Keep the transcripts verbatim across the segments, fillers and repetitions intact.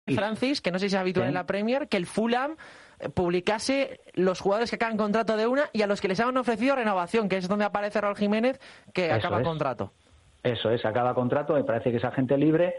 Francis, que no sé si es habitual ¿sí? en la Premier, que el Fulham publicase los jugadores que acaban contrato de una y a los que les han ofrecido renovación, que es donde aparece Raúl Jiménez, que Eso acaba es. contrato. Eso es, acaba contrato, me parece que es agente libre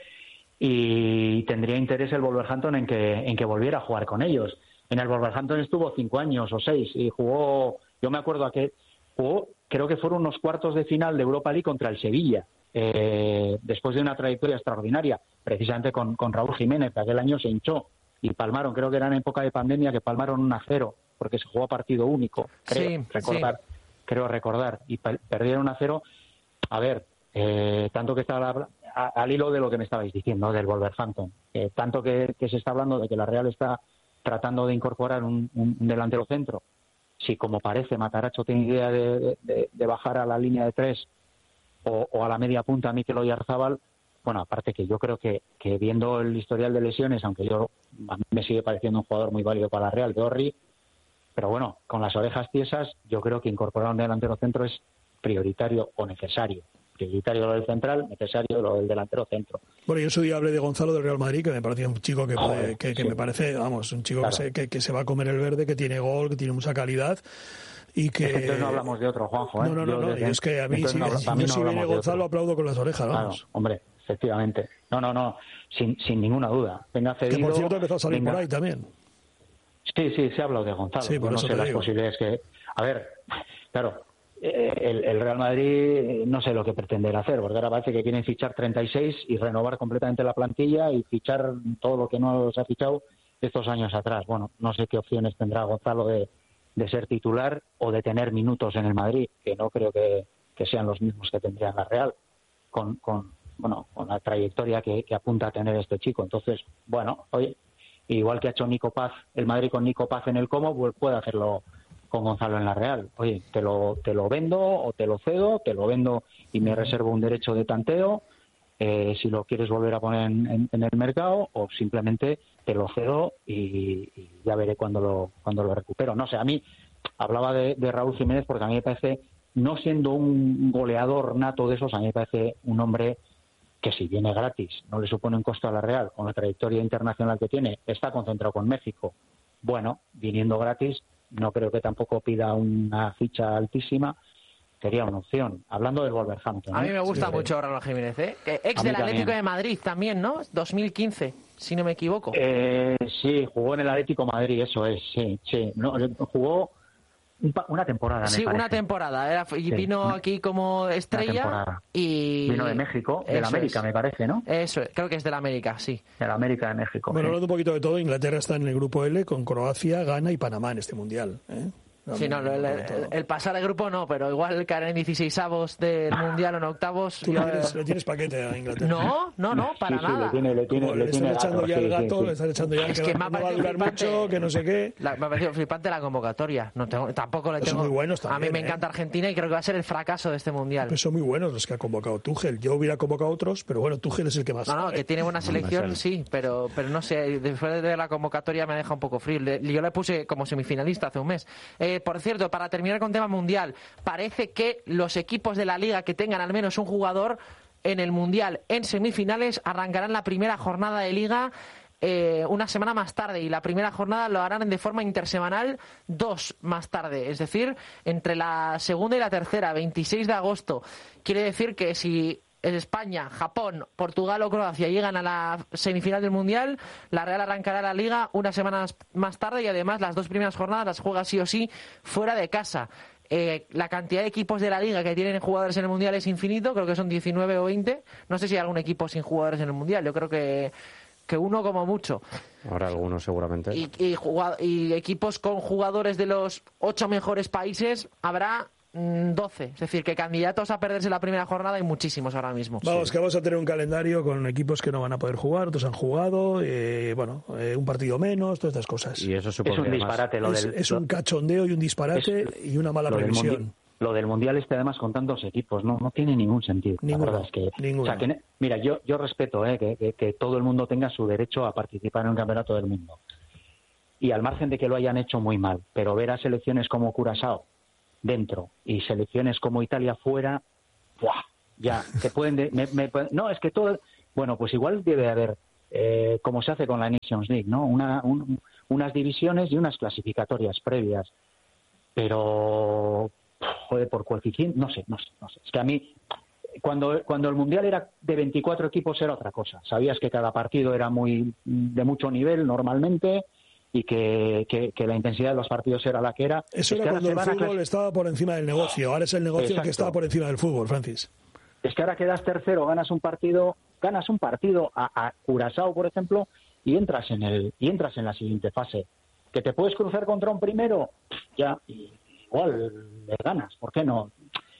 y tendría interés el Wolverhampton en que, en que volviera a jugar con ellos. En el Wolverhampton estuvo cinco años o seis y jugó, yo me acuerdo a que jugó, creo que fueron unos cuartos de final de Europa League contra el Sevilla, eh, después de una trayectoria extraordinaria, precisamente con, con Raúl Jiménez, que aquel año se hinchó y palmaron, creo que era en época de pandemia, que palmaron un a cero, porque se jugó a partido único, creo sí, recordar, sí. creo recordar, y perdieron un a cero. A ver, eh, tanto que está al hilo de lo que me estabais diciendo, del Wolverhampton, eh, tanto que, que se está hablando de que la Real está tratando de incorporar un, un delantero centro. Si, como parece, Mataracho tiene idea de, de, de bajar a la línea de tres o, o a la media punta a Mikel Oyarzabal, bueno, aparte que yo creo que, que viendo el historial de lesiones, aunque yo a mí me sigue pareciendo un jugador muy válido para la Real, Dorri, pero bueno, con las orejas tiesas, yo creo que incorporar un delantero centro es prioritario o necesario. Prioritario lo del central, necesario lo del delantero centro. Bueno, yo en su día hablé de Gonzalo del Real Madrid, que me parecía un chico que, puede, que, que sí. me parece, vamos, un chico claro. que, se, que, que se va a comer el verde, que tiene gol, que tiene mucha calidad. Y que... Es que entonces no hablamos de otro, Juanjo, ¿eh? No, no, no, no. Y es que a mí, si, no, yo no si viene Gonzalo, aplaudo con las orejas, vamos. Claro, hombre, efectivamente. No, no, no, sin, sin ninguna duda. Venga cedido. Que por cierto empezó a salir venga. por ahí también. Sí, sí, se ha hablado de Gonzalo. Sí, por no eso sé las digo. posibilidades que... A ver, claro, el, el Real Madrid no sé lo que pretender hacer, porque ahora parece que quieren fichar treinta y seis y renovar completamente la plantilla y fichar todo lo que no se ha fichado estos años atrás. Bueno, no sé qué opciones tendrá Gonzalo de, de ser titular o de tener minutos en el Madrid, que no creo que, que sean los mismos que tendría en la Real, con, con, bueno, con la trayectoria que, que apunta a tener este chico. Entonces, bueno, oye, igual que ha hecho Nico Paz, el Madrid con Nico Paz en el Como, pues puede hacerlo con Gonzalo en la Real. Oye, te lo te lo vendo o te lo cedo, te lo vendo y me reservo un derecho de tanteo, eh, si lo quieres volver a poner en, en, en el mercado, o simplemente te lo cedo y, y ya veré cuando lo cuando lo recupero. No sé, a mí hablaba de, de Raúl Jiménez porque a mí me parece, no siendo un goleador nato de esos, a mí me parece un hombre que si viene gratis, no le supone un costo a la Real, con la trayectoria internacional que tiene, está concentrado con México. Bueno, viniendo gratis, no creo que tampoco pida una ficha altísima, sería una opción. Hablando del Wolverhampton. ¿eh? A mí me gusta sí, mucho Raúl Jiménez, ¿eh? Ex del Atlético también. de Madrid también, ¿no? dos mil quince, si no me equivoco. Eh, sí, jugó en el Atlético de Madrid, eso es, sí, sí. No, jugó una temporada, me Sí, parece. una temporada. Era, y vino sí, aquí como estrella y... Vino de México, de la América, es. me parece, ¿no? Eso, creo que es de la América, sí. De la América de México. Bueno, ¿eh? hablando un poquito de todo, Inglaterra está en el grupo L con Croacia, Ghana y Panamá en este Mundial, ¿eh? Sí, no, el, el, el pasar de grupo no, pero igual caer en dieciseisavos del Mundial o en octavos... Tú yo... le, tienes, le tienes paquete a Inglaterra. No, no, no, para sí, nada. Sí, le tiene, le tiene, Como le le tiene están echando gato, ya sí, el gato, sí, sí. le están echando ya es que, que no, me ha no va a parecido durar flipante, mucho, que no sé qué. La, me ha parecido flipante la convocatoria. No tengo, tampoco le Son tengo... muy buenos también, a mí me ¿eh? encanta Argentina y creo que va a ser el fracaso de este Mundial. Pues son muy buenos los que ha convocado Tuchel. Yo hubiera convocado a otros, pero bueno, Tuchel es el que más No, no, sabe. que tiene buena selección, sí, pero pero no sé, después de la convocatoria me deja un poco frío. Yo le puse como semifinalista hace un mes. Eh, por cierto, para terminar con tema Mundial, parece que los equipos de la Liga que tengan al menos un jugador en el Mundial en semifinales arrancarán la primera jornada de Liga eh, una semana más tarde, y la primera jornada lo harán de forma intersemanal dos más tarde, es decir, entre la segunda y la tercera, veintiséis de agosto. Quiere decir que si España, Japón, Portugal o Croacia llegan a la semifinal del Mundial, la Real arrancará la Liga una semana más tarde y además las dos primeras jornadas las juega sí o sí fuera de casa. Eh, la cantidad de equipos de la Liga que tienen jugadores en el Mundial es infinito, creo que son diecinueve o veinte. No sé si hay algún equipo sin jugadores en el Mundial, yo creo que, que uno como mucho. Habrá algunos seguramente. Y, y, jugado, y equipos con jugadores de los ocho mejores países habrá doce, es decir, que candidatos a perderse la primera jornada hay muchísimos ahora mismo. Vamos, sí. que vamos a tener un calendario con equipos que no van a poder jugar, otros han jugado, eh, bueno, eh, un partido menos, todas estas cosas. Y eso es un disparate. Lo es, del, es un cachondeo y un disparate es, y una mala lo previsión. Del lo del Mundial este además con tantos equipos, no no tiene ningún sentido. Ninguno, la verdad es que, ninguno. O sea, que, mira, yo yo respeto eh, que, que, que todo el mundo tenga su derecho a participar en un campeonato del mundo. Y al margen de que lo hayan hecho muy mal, pero ver a selecciones como Curazao dentro y selecciones como Italia fuera, ¡buah! Ya, te pueden... De, me, me, no, es que todo... Bueno, pues igual debe haber eh, como se hace con la Nations League, ¿no? Una, un, unas divisiones y unas clasificatorias previas. Pero, joder, por coeficiente, no sé, no sé, no sé. Es que a mí, cuando, cuando el Mundial era de veinticuatro equipos era otra cosa. Sabías que cada partido era muy de mucho nivel normalmente, y que, que, que la intensidad de los partidos era la que era. Eso es era que cuando el fútbol clas... estaba por encima del negocio, ahora es el negocio Exacto. el que está por encima del fútbol, Francis. Es que ahora quedas tercero, ganas un partido, ganas un partido a, a Curazao, por ejemplo, y entras en el y entras en la siguiente fase. Que te puedes cruzar contra un primero, ya, igual le ganas, ¿por qué no?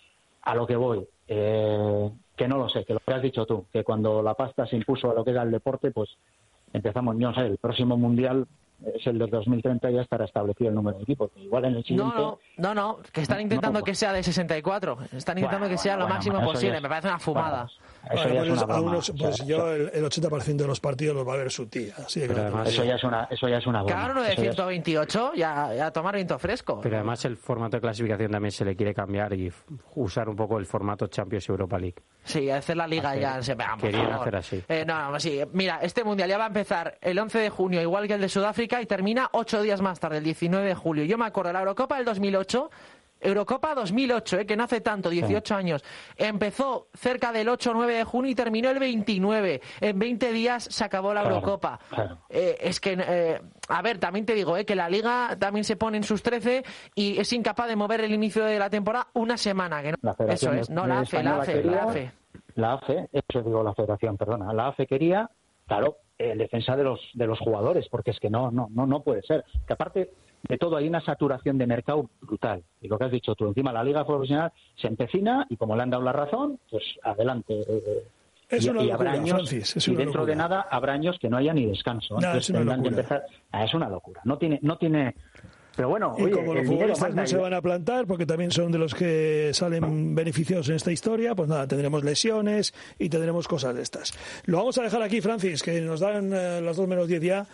A lo que voy, eh, que no lo sé, que lo que has dicho tú, que cuando la pasta se impuso a lo que era el deporte, pues empezamos, no sé, el próximo Mundial es el de dos mil treinta, ya estará establecido el número de equipos. Igual en el siguiente... No, no, no, no, que están intentando no, pues... que sea de sesenta y cuatro. Están intentando bueno, que sea bueno, lo bueno, máximo bueno, posible. Es... Me parece una fumada. Bueno, eso ya es una broma. Unos, pues o sea, yo el, el ochenta por ciento de los partidos los va a ver su tía. Así que además, eso, ya es una, eso ya es una broma. Cada uno de ciento veintiocho, ya, ya tomar viento fresco. Pero además el formato de clasificación también se le quiere cambiar y usar un poco el formato Champions Europa League. Sí, hacer la liga hacer, ya. Se, vamos, querían hacer así. Eh, no, no, sí. Mira, este Mundial ya va a empezar el once de junio, igual que el de Sudáfrica, y termina ocho días más tarde, el diecinueve de julio. Yo me acuerdo, la Eurocopa del dos mil ocho... Eurocopa dos mil ocho, eh, que no hace tanto, dieciocho sí. años. Empezó cerca del ocho o nueve de junio y terminó el veintinueve. En veinte días se acabó la claro, Eurocopa. Claro. Eh, es que, eh, a ver, también te digo, eh, que la Liga también se pone en sus trece y es incapaz de mover el inicio de la temporada una semana. Que no. Eso es, no, la AFE, la AFE, quería, la AFE. La AFE, eso digo, la Federación, perdona. La AFE quería, claro, en defensa de los de los jugadores, porque es que no, no, no, no puede ser. Que aparte de todo hay una saturación de mercado brutal. Y lo que has dicho tú, encima la liga profesional se empecina y como le han dado la razón, pues adelante. Eh, es y, una y locura, habrá años, Francis, es y una dentro locura. de nada habrá años que no haya ni descanso. No, es una locura. Empezar... Ah, es una locura. No tiene, no tiene. Pero bueno, y oye, como los futbolistas no se van a plantar, porque también son de los que salen beneficiados en esta historia, pues nada, tendremos lesiones y tendremos cosas de estas. Lo vamos a dejar aquí, Francis, que nos dan eh, las dos menos diez ya.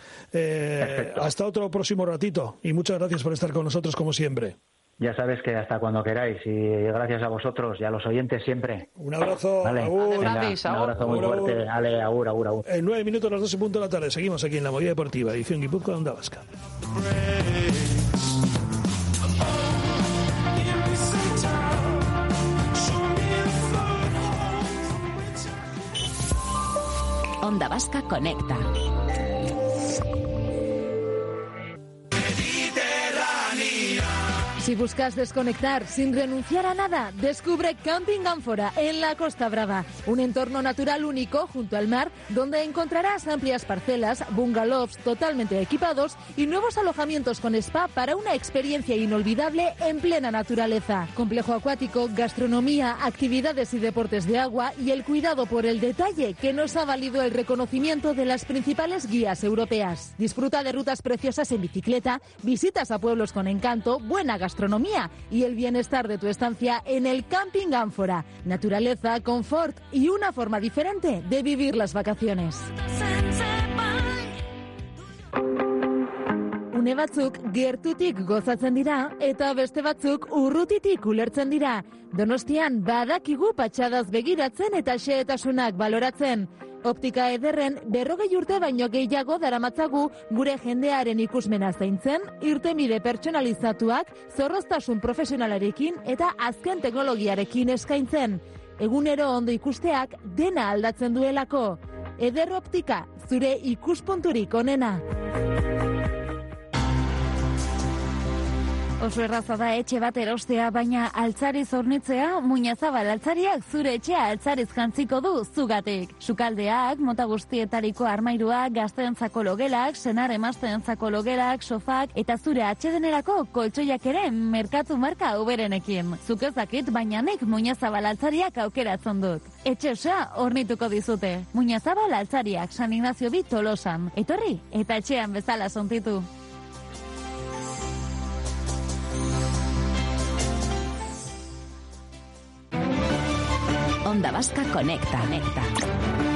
Eh, hasta otro próximo ratito. Y muchas gracias por estar con nosotros, como siempre. Ya sabes que hasta cuando queráis. Y gracias a vosotros y a los oyentes siempre. Un abrazo. Vale. Agur. Venga, un abrazo muy agur, fuerte. agur. Ale, agur, agur, agur. En nueve minutos, las doce punto de la tarde. Seguimos aquí en La Movida Deportiva, edición Guipúzcoa de Onda Vasca. Onda Vasca Conecta. Si buscas desconectar sin renunciar a nada, descubre Camping Ánfora en la Costa Brava. Un entorno natural único junto al mar, donde encontrarás amplias parcelas, bungalows totalmente equipados y nuevos alojamientos con spa para una experiencia inolvidable en plena naturaleza. Complejo acuático, gastronomía, actividades y deportes de agua y el cuidado por el detalle que nos ha valido el reconocimiento de las principales guías europeas. Disfruta de rutas preciosas en bicicleta, visitas a pueblos con encanto, buena gastronomía y el bienestar de tu estancia en el Camping Ánfora. Naturaleza, confort y una forma diferente de vivir las vacaciones. Une batzuk gertutik gozatzen dira eta beste batzuk urrutitik ulertzen dira. Donostian badakigu patxadaz begiratzen eta xehetasunak baloratzen. Optika ederren berrogei urte baino gehiago daramatzagu gure jendearen ikusmena zaintzen, irtenbide pertsonalizatuak, zorroztasun profesionalarekin eta azken teknologiarekin eskaintzen. Egunero ondo ikusteak dena aldatzen duelako. Eder Optika, zure ikuspunturik onena. Oso erraza da etxe bat erostea, baina altzariz hornitzea, Muñazabal altzariak zure etxea altzariz jantziko du zugatik. Sukaldeak, mota guztietariko armairuak, gazteentzako logelak, senar emazteentzako logelak, sofak eta zure atsedenerako koltsoiak ere merkatu marka uberenekin. Zuk ez dakit, baina nik Muñazabal altzariak aukeratzen dut. Etxe osoa hornituko dizute. Muñazabal altzariak, San Ignacio bi Tolosan. Etorri eta etxean bezala sontitu. Onda Vasca Conecta. Conecta.